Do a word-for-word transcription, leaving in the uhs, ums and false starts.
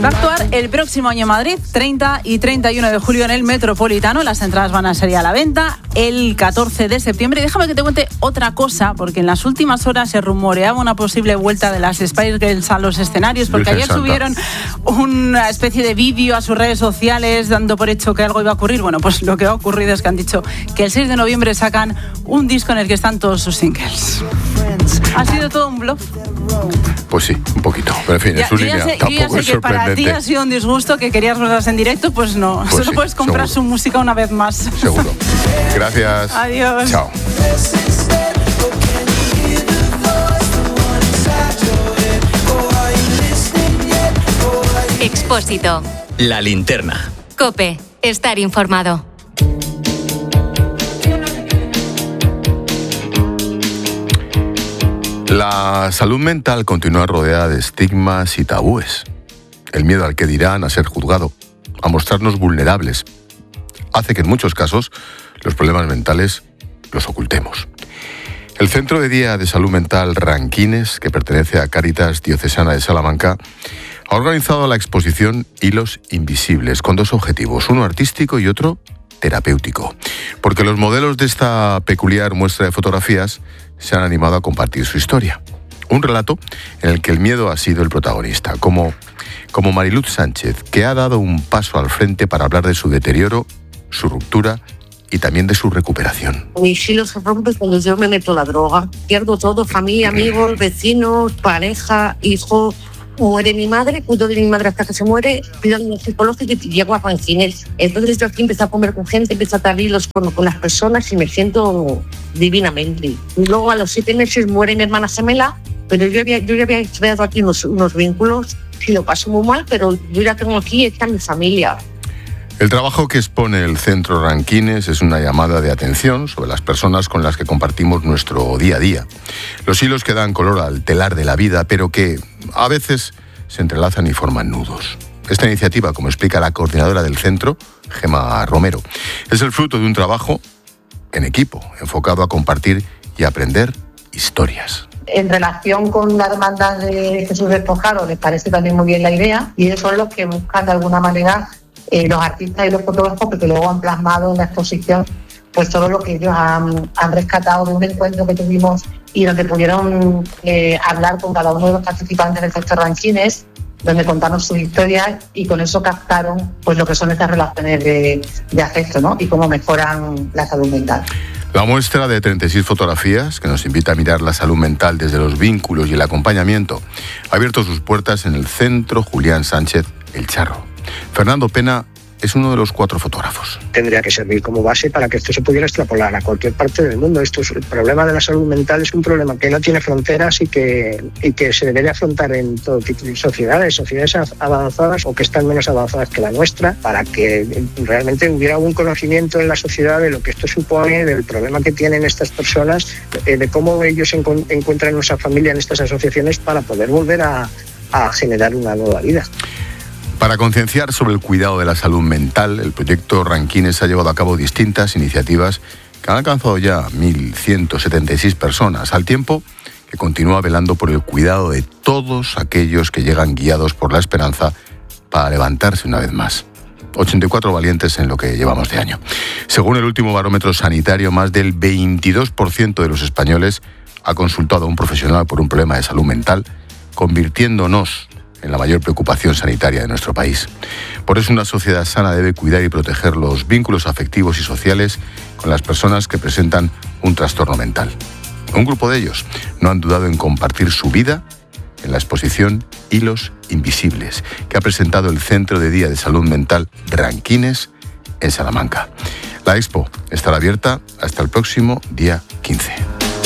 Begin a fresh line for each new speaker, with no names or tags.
Va a actuar el próximo año en Madrid, treinta y treinta y uno de julio en el Metropolitano. Las entradas van a salir a la venta el catorce de septiembre. Y déjame que te cuente otra cosa, porque en las últimas horas se rumoreaba una posible vuelta de las Spice Girls a los escenarios, porque
Virgen
ayer
Santa.
subieron una especie de vídeo a sus redes sociales dando por hecho que algo iba a ocurrir. Bueno, pues lo que ha ocurrido es que han dicho que el seis de noviembre sacan un disco en el que están todos sus singles. ¿Ha sido todo un bluff?
Pues sí, un poquito. Pero en fin,
Ya,
es su
yo ya
línea.
sé, yo ya
Tampoco
sé
es
que para ti
sorprendente.
ha sido un disgusto que querías verlas en directo, pues no.
Pues
Solo
sí,
puedes comprar
seguro.
su música una vez más.
Seguro. Gracias.
Adiós.
Chao.
Expósito.
La linterna.
COPE. Estar informado.
La salud mental continúa rodeada de estigmas y tabúes. El miedo al que dirán, a ser juzgado, a mostrarnos vulnerables, hace que en muchos casos los problemas mentales los ocultemos. El Centro de Día de Salud Mental Ranquines, que pertenece a Cáritas Diocesana de Salamanca, ha organizado la exposición Hilos Invisibles, con dos objetivos, uno artístico y otro terapéutico. Porque los modelos de esta peculiar muestra de fotografías se han animado a compartir su historia. Un relato en el que el miedo ha sido el protagonista, como, como Mariluz Sánchez, que ha dado un paso al frente para hablar de su deterioro, su ruptura y también de su recuperación.
Mis hilos se rompen cuando yo me meto la droga. Pierdo todo, familia, amigos, vecinos, pareja, hijos. Muere mi madre, cuido de mi madre hasta que se muere, pido un psicológico y llego a Ranquines. Entonces yo aquí empecé a comer con gente, empecé a dar hilos con, con las personas y me siento divinamente. Y luego a los siete meses muere mi hermana gemela, pero yo, había, yo ya había creado aquí unos, unos vínculos y lo paso muy mal, pero yo ya tengo aquí esta mi familia.
El trabajo que expone el Centro Ranquines es una llamada de atención sobre las personas con las que compartimos nuestro día a día. Los hilos que dan color al telar de la vida, pero que a veces se entrelazan y forman nudos. Esta iniciativa, como explica la coordinadora del centro, Gemma Romero, es el fruto de un trabajo en equipo, enfocado a compartir y aprender historias.
En relación con la hermandad de Jesús Despojado, les parece también muy bien la idea y ellos son los que buscan de alguna manera eh, los artistas y los fotógrafos, porque luego han plasmado en la exposición pues todo lo que ellos han, han rescatado de un encuentro que tuvimos y donde pudieron eh, hablar con cada uno de los participantes del Centro Ranquines, donde contaron sus historias y con eso captaron pues lo que son estas relaciones de, de afecto, ¿no? Y cómo mejoran la salud mental.
La muestra de treinta y seis fotografías, que nos invita a mirar la salud mental desde los vínculos y el acompañamiento, ha abierto sus puertas en el Centro Julián Sánchez El Charro. Fernando Pena es uno de los cuatro fotógrafos.
Tendría que servir como base para que esto se pudiera extrapolar a cualquier parte del mundo. Esto es, el problema de la salud mental es un problema que no tiene fronteras y que, y que se debe afrontar en todo tipo de sociedades, sociedades avanzadas o que están menos avanzadas que la nuestra, para que realmente hubiera un conocimiento en la sociedad de lo que esto supone, del problema que tienen estas personas, de, de cómo ellos encu- encuentran nuestra familia en estas asociaciones para poder volver a, a generar una nueva vida.
Para concienciar sobre el cuidado de la salud mental, el proyecto Ranquines ha llevado a cabo distintas iniciativas que han alcanzado ya mil ciento setenta y seis personas, al tiempo que continúa velando por el cuidado de todos aquellos que llegan guiados por la esperanza para levantarse una vez más. ochenta y cuatro valientes en lo que llevamos de año. Según el último barómetro sanitario, más del veintidós por ciento de los españoles ha consultado a un profesional por un problema de salud mental, convirtiéndonos en la mayor preocupación sanitaria de nuestro país. Por eso una sociedad sana debe cuidar y proteger los vínculos afectivos y sociales con las personas que presentan un trastorno mental. Un grupo de ellos no han dudado en compartir su vida en la exposición Hilos Invisibles, que ha presentado el Centro de Día de Salud Mental Ranquines en Salamanca. La expo estará abierta hasta el próximo día quince.